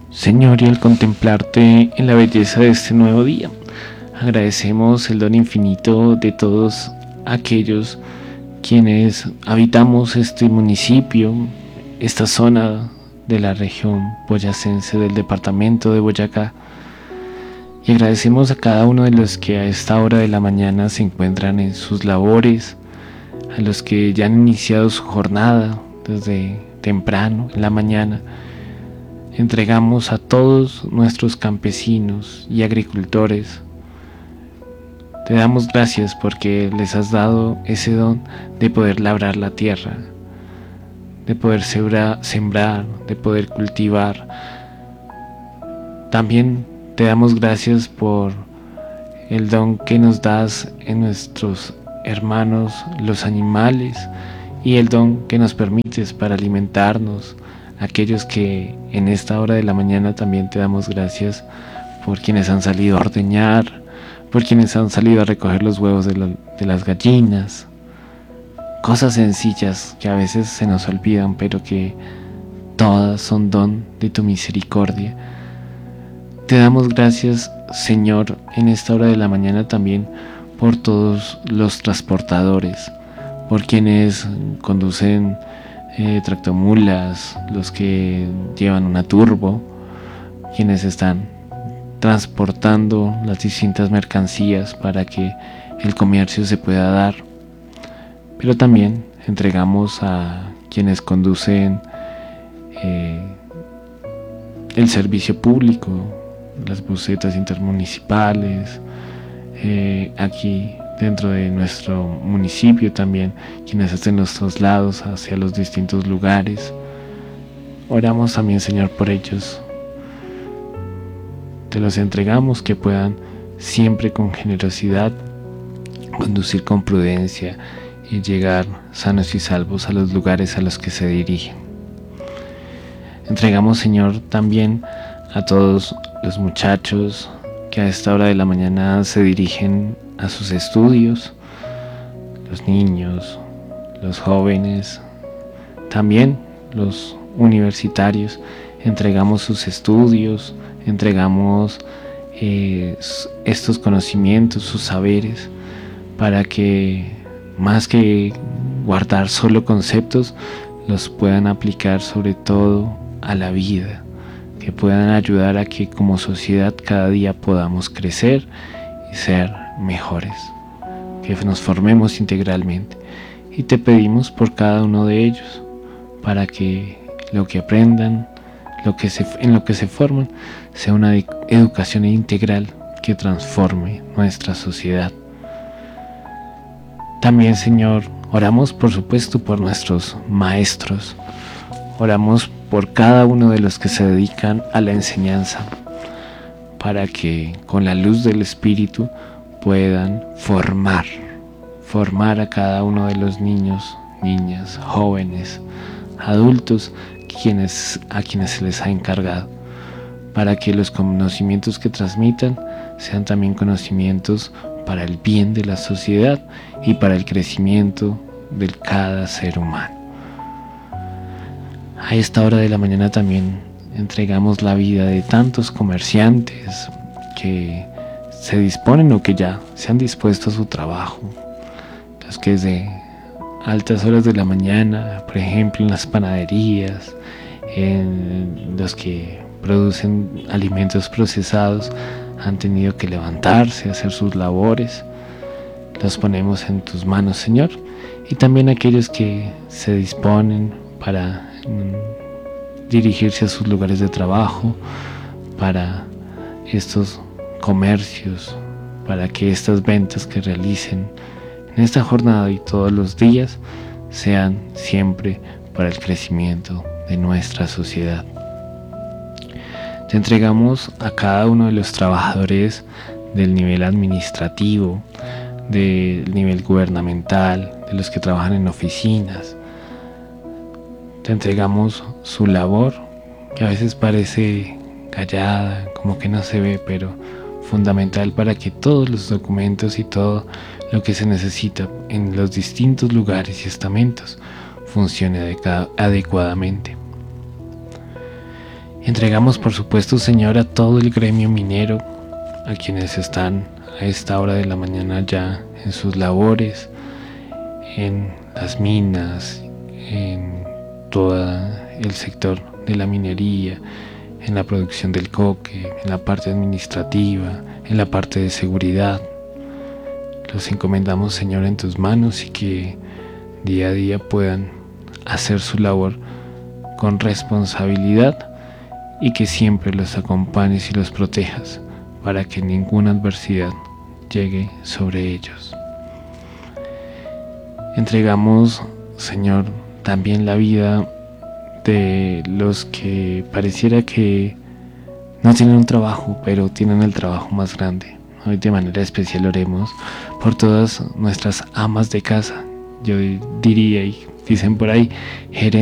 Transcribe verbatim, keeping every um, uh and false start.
Señor, y al contemplarte en la belleza de este nuevo día, agradecemos el don infinito de todos aquellos quienes habitamos este municipio, esta zona de la región boyacense del departamento de Boyacá, y agradecemos a cada uno de los que a esta hora de la mañana se encuentran en sus labores, a los que ya han iniciado su jornada desde temprano en la mañana. Entregamos a todos nuestros campesinos y agricultores. Te damos gracias porque les has dado ese don de poder labrar la tierra, de poder sembrar, de poder cultivar. También te damos gracias por el don que nos das en nuestros hermanos, los animales, y el don que nos permites para alimentarnos. Aquellos que en esta hora de la mañana también te damos gracias por quienes han salido a ordeñar, por quienes han salido a recoger los huevos de, la, de las gallinas. Cosas sencillas que a veces se nos olvidan, pero que todas son don de tu misericordia. Te damos gracias, Señor, en esta hora de la mañana también por todos los transportadores, por quienes conducen eh, tractomulas, los que llevan una turbo, quienes están transportando las distintas mercancías para que el comercio se pueda dar. Pero también entregamos a quienes conducen eh, el servicio público, las busetas intermunicipales, eh, aquí dentro de nuestro municipio también, quienes hacen los traslados hacia los distintos lugares. Oramos también, Señor, por ellos. Te los entregamos, que puedan siempre con generosidad conducir con prudencia y llegar sanos y salvos a los lugares a los que se dirigen. Entregamos, Señor, también a todos los muchachos que a esta hora de la mañana se dirigen a sus estudios, los niños, los jóvenes, también los universitarios. Entregamos sus estudios, entregamos eh, estos conocimientos, sus saberes, para que más que guardar solo conceptos, los puedan aplicar sobre todo a la vida, que puedan ayudar a que como sociedad cada día podamos crecer y ser mejores, que nos formemos integralmente. Y te pedimos por cada uno de ellos, para que lo que aprendan, lo que se, en lo que se forman, sea una educación integral que transforme nuestra sociedad. También, Señor, oramos por supuesto por nuestros maestros, oramos por cada uno de los que se dedican a la enseñanza, para que con la luz del Espíritu puedan formar, formar a cada uno de los niños, niñas, jóvenes, adultos, quienes, a quienes se les ha encargado, para que los conocimientos que transmitan sean también conocimientos para el bien de la sociedad y para el crecimiento de cada ser humano. A esta hora de la mañana también entregamos la vida de tantos comerciantes que se disponen o que ya se han dispuesto a su trabajo, los que desde altas horas de la mañana, por ejemplo en las panaderías, en los que producen alimentos procesados, han tenido que levantarse, hacer sus labores. Los ponemos en tus manos, Señor, y también aquellos que se disponen para mm, dirigirse a sus lugares de trabajo, para estos comercios, para que estas ventas que realicen en esta jornada y todos los días sean siempre para el crecimiento de nuestra sociedad. Te entregamos a cada uno de los trabajadores del nivel administrativo, del nivel gubernamental, de los que trabajan en oficinas. Te entregamos su labor, que a veces parece callada, como que no se ve, pero fundamental para que todos los documentos y todo lo que se necesita en los distintos lugares y estamentos funcione adecuadamente. Entregamos, por supuesto, Señor, a todo el gremio minero, a quienes están a esta hora de la mañana ya en sus labores, en las minas, en todo el sector de la minería, en la producción del coque, en la parte administrativa, en la parte de seguridad. Los encomendamos, Señor, en tus manos y que día a día puedan hacer su labor con responsabilidad y que siempre los acompañes y los protejas para que ninguna adversidad llegue sobre ellos. Entregamos, Señor, también la vida de los que pareciera que no tienen un trabajo, pero tienen el trabajo más grande. Hoy de manera especial oremos por todas nuestras amas de casa. Yo diría, y dicen por ahí, gerentes